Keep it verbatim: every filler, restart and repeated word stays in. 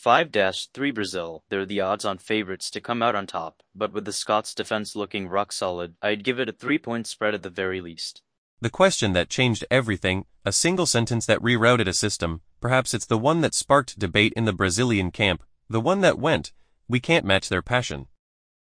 five three Brazil. They're the odds-on favorites to come out on top, but with the Scots' defense looking rock solid, I'd give it a three-point spread at the very least. The question that changed everything, a single sentence that rerouted a system, perhaps it's the one that sparked debate in the Brazilian camp, the one that went, "We can't match their passion."